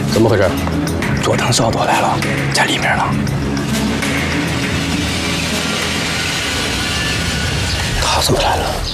怎么回事？ 佐藤少佐来了，在里面呢。 他怎么来了？